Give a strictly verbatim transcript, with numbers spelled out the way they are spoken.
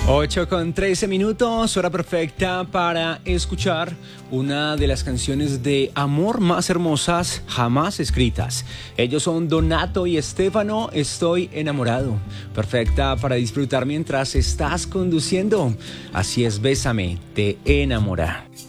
ocho con trece minutos, hora perfecta para escuchar una de las canciones de amor más hermosas jamás escritas. Ellos son Donato y Estefano, Estoy enamorado. Perfecta para disfrutar mientras estás conduciendo. Así es, Bésame, te enamora.